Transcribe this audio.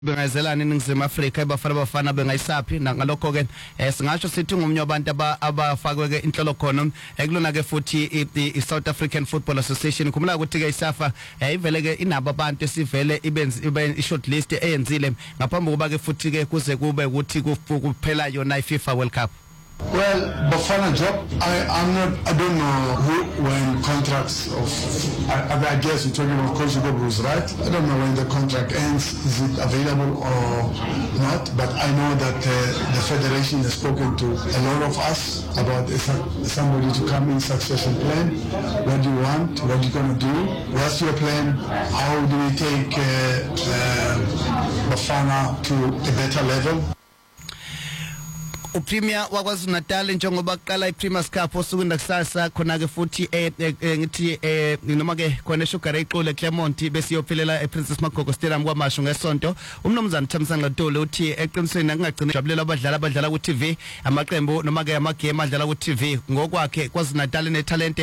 bengazelana eNingizimu Afrika bafana bengayisaphi ngalokho ke singasho sithi ngumnye wabantu abafakwe ke inhlolo khona ekulona ke futhi iSouth African Football Association kumula ukuthi ke isafa ivele ke inabo abantu esivele ibe shortlist eyenzile ngaphambi kuba ke futhi ke kuze kube ukuthi kuphela yona iFIFA World Cup. Well, Bafana job, I don't know who when contracts of, I guess you're talking about Coach Bruce, right? I don't know when the contract ends, is it available or not, but I know that the Federation has spoken to a lot of us about somebody to come in succession plan. What do you want? What are you going to do? What's your plan? How do we take Bafana to a better level? Upremier wakwaZulu Natal njengoba kuqala iPremier Cup osuku ndakusasa khona ke futhi ngithi noma ke khona eSugar eqole Clermont bese yophelela ePrincess Makoko Stadium kwamasho ngesonto umnomzana Thamsanqa Ntuli uthi eqinisweni angagcina jabulela abadlala ku TV amaqembu noma ke amagame adlala ku TV ngokwakhe kwaZulu Natal netalent